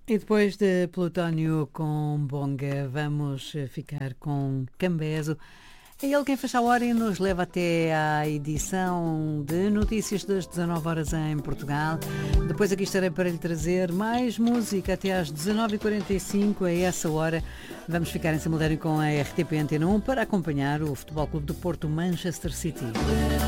E depois de Plutónio com Bonga, vamos ficar com Cambeso. É ele quem faz a hora e nos leva até à edição de notícias das 19 horas em Portugal. Depois aqui estarei para lhe trazer mais música até às 19h45. A essa hora vamos ficar em simultâneo com a RTP Antena 1 para acompanhar o Futebol Clube do Porto Manchester City.